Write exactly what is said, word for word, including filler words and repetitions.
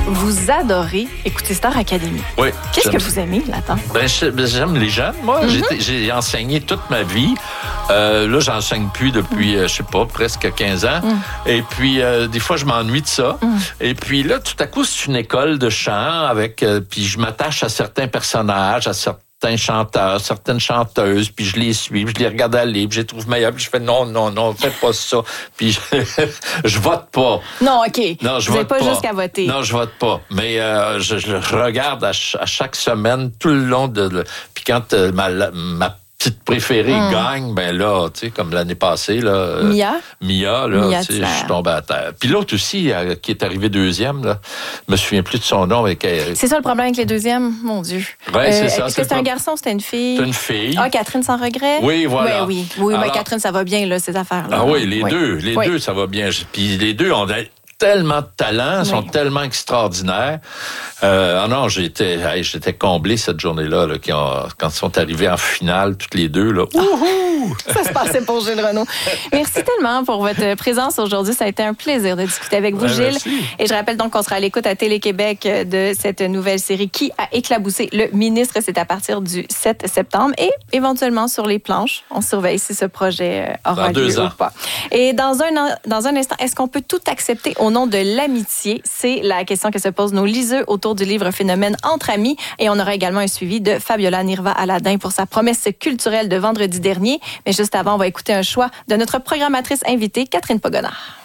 vous adorez écouter Star Academy. Oui. Qu'est-ce que vous aimez là-dedans? Ben, j'aime les jeunes. Moi, mm-hmm. j'ai, j'ai enseigné toute ma vie. Euh, là, j'enseigne plus depuis, euh, je sais pas, presque quinze ans. Mm. Et puis, euh, des fois, je m'ennuie de ça. Mm. Et puis là, tout à coup, c'est une école de chant avec... Euh, puis je m'attache à certains personnages, à certains certains chanteurs, certaines chanteuses, puis je les suis, puis je les regarde aller, puis je les trouve meilleurs, puis je fais non, non, non, faites pas ça. Puis je, je vote pas. Non, OK. Non, je Vous vote n'avez pas pas. jusqu'à voter. Non, je vote pas. Mais euh, je, je regarde à, ch- à chaque semaine, tout le long de... de puis quand euh, ma, ma petite préférée mm. gagne, ben là, tu sais, comme l'année passée, là... Mia. Mia, là, tu sais, je suis tombé à terre. Puis l'autre aussi, euh, qui est arrivé deuxième, là, je me souviens plus de son nom. Avec, euh... C'est ça le problème avec les deuxièmes? Mon Dieu. Oui, euh, c'est ça. Est-ce que c'est un garçon ou c'était une fille? C'est une fille. Ah, Catherine sans regret? Oui, voilà. Oui, oui. Oui, Alors... mais Catherine, ça va bien, là, ces affaires-là. Ah oui, les oui. deux. Les oui. deux, ça va bien. Puis les deux ont tellement de talent, oui. sont tellement extraordinaires. Euh, ah non, j'étais, hey, j'étais comblé cette journée-là, là, qui ont, quand ils sont arrivés en finale, toutes les deux. Là. Ouhou! Ça se passait pour Gilles Renaud. Merci tellement pour votre présence aujourd'hui. Ça a été un plaisir de discuter avec vous, ouais, Gilles. Merci. Et je rappelle donc qu'on sera à l'écoute à Télé-Québec de cette nouvelle série Qui a éclaboussé le ministre. C'est à partir du sept septembre et éventuellement sur les planches. On surveille si ce projet aura dans lieu deux ans. ou pas. Et dans un, dans un instant, est-ce qu'on peut tout accepter au nom de l'amitié? C'est la question que se posent nos liseux autour du livre Phénomène entre amis. Et on aura également un suivi de Fabiola Nirva-Aladin pour sa promesse culturelle de vendredi dernier. Mais juste avant, on va écouter un choix de notre programmatrice invitée, Catherine Pogonard.